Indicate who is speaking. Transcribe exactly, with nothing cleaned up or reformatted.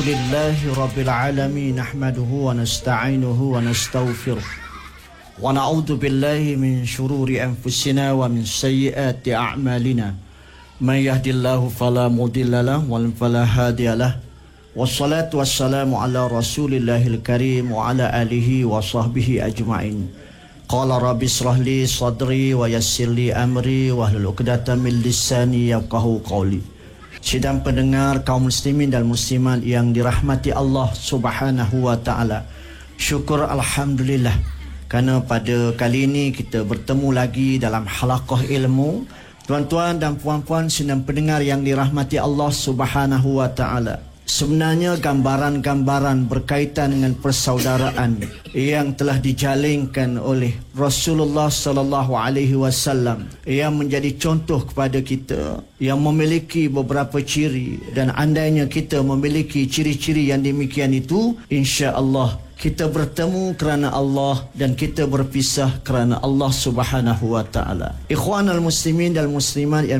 Speaker 1: Lillahi Rabbil Alamin nahmaduhu wa nasta'inuhu wa nastaghfiruh wa na'udzu billahi min shururi anfusina wa min sayyiati a'malina may yahdihillahu fala mudilla lahu wa fala hadiya lahu wassalatu wassalamu ala rasulillahil karim wa ala alihi wa sahbihi ajma'in. Qala rabbi israh li sadri wa yassir li amri wa hlul 'uqdatam min lisani yafqahu qawli. Sidang pendengar kaum muslimin dan muslimat yang dirahmati Allah Subhanahu wa taala. Syukur alhamdulillah kerana pada kali ini kita bertemu lagi dalam halaqah ilmu. Tuan-tuan dan puan-puan sidang pendengar yang dirahmati Allah Subhanahu wa taala. Sebenarnya gambaran-gambaran berkaitan dengan persaudaraan yang telah dijalinkan oleh Rasulullah sallallahu alaihi wasallam yang menjadi contoh kepada kita, yang memiliki beberapa ciri, dan andainya kita memiliki ciri-ciri yang demikian itu, insya-Allah kita bertemu kerana Allah dan kita berpisah kerana Allah Subhanahu wa taala. Ikhwanal muslimin dan muslimat yang